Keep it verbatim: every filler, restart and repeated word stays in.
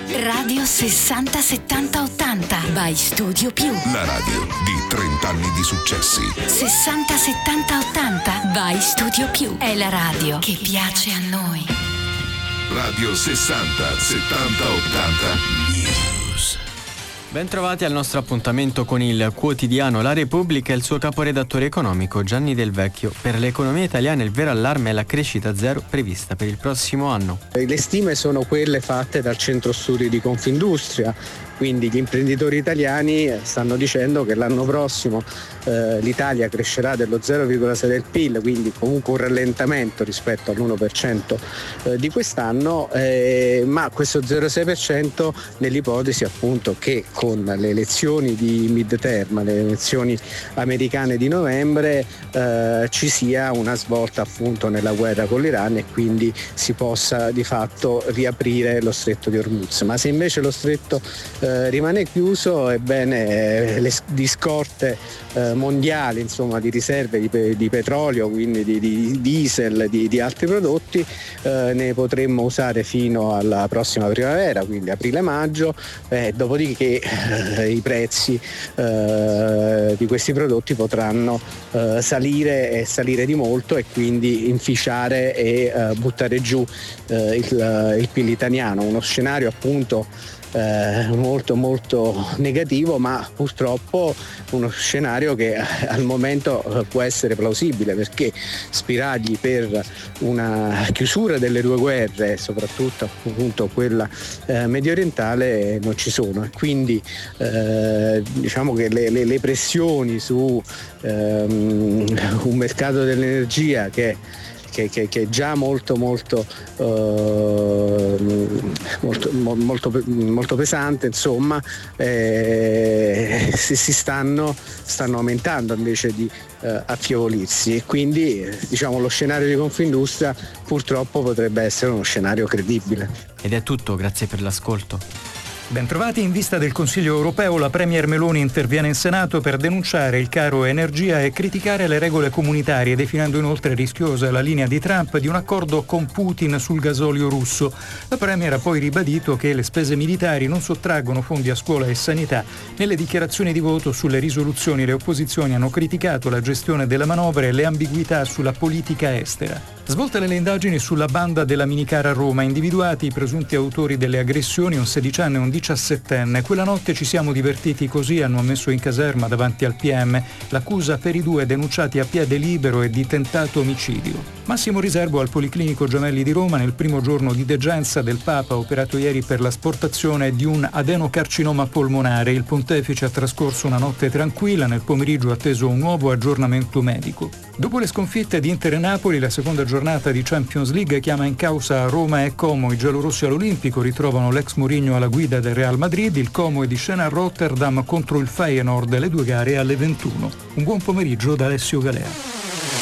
Radio sessanta settanta ottanta by Studio Più. La radio di trenta anni di successi. sessanta settanta ottanta by Studio Più. È la radio che piace a noi. Radio sessanta settanta ottanta News. Bentrovati al nostro appuntamento con il quotidiano La Repubblica e il suo caporedattore economico Gianni Del Vecchio. Per l'economia italiana il vero allarme è la crescita zero prevista per il prossimo anno. Le stime sono quelle fatte dal centro studi di Confindustria, quindi gli imprenditori italiani stanno dicendo che l'anno prossimo eh, l'Italia crescerà dello zero virgola sei del P I L, quindi comunque un rallentamento rispetto all'uno per cento eh, di quest'anno, eh, ma questo zero virgola sei per cento nell'ipotesi appunto che con le elezioni di midterm, le elezioni americane di novembre, eh, ci sia una svolta appunto nella guerra con l'Iran e quindi si possa di fatto riaprire lo stretto di Hormuz. Ma se invece lo stretto eh, rimane chiuso, ebbene le di scorte eh, mondiali, insomma di riserve di, pe- di petrolio, quindi di, di diesel, di, di altri prodotti, eh, ne potremmo usare fino alla prossima primavera, quindi aprile-maggio, eh, dopodiché eh, i prezzi eh, di questi prodotti potranno eh, salire e salire di molto e quindi inficiare e eh, buttare giù eh, il, il P I L italiano, uno scenario appunto Eh, molto molto negativo, ma purtroppo uno scenario che eh, al momento eh, può essere plausibile, perché spiragli per una chiusura delle due guerre, soprattutto appunto quella eh, medio orientale, non ci sono, e quindi eh, diciamo che le, le, le pressioni su ehm, un mercato dell'energia che Che, che, che è già molto molto, uh, molto, molto, molto pesante, insomma, eh, si, si stanno, stanno aumentando invece di uh, affievolirsi, e quindi eh, diciamo lo scenario di Confindustria purtroppo potrebbe essere uno scenario credibile. Ed è tutto, grazie per l'ascolto. Bentrovati. In vista del Consiglio europeo, la Premier Meloni interviene in Senato per denunciare il caro energia e criticare le regole comunitarie, definendo inoltre rischiosa la linea di Trump di un accordo con Putin sul gasolio russo. La Premier ha poi ribadito che le spese militari non sottraggono fondi a scuola e sanità. Nelle dichiarazioni di voto sulle risoluzioni le opposizioni hanno criticato la gestione della manovra e le ambiguità sulla politica estera. Svolte le indagini sulla banda della minicar a Roma, individuati i presunti autori delle aggressioni, un sedicenne e un diciassettenne. Quella notte ci siamo divertiti così, hanno ammesso in caserma davanti al P M. L'accusa per i due denunciati a piede libero è di tentato omicidio. Massimo riservo al Policlinico Gemelli di Roma nel primo giorno di degenza del Papa, operato ieri per l'asportazione di un adenocarcinoma polmonare. Il pontefice ha trascorso una notte tranquilla, nel pomeriggio ha atteso un nuovo aggiornamento medico. Dopo le sconfitte di Inter e Napoli, la seconda giornata di Champions League chiama in causa Roma e Como. I giallorossi all'Olimpico ritrovano l'ex Mourinho alla guida del Real Madrid. Il Como è di scena a Rotterdam contro il Feyenoord, le due gare alle ventuno. Un buon pomeriggio da Alessio Galea.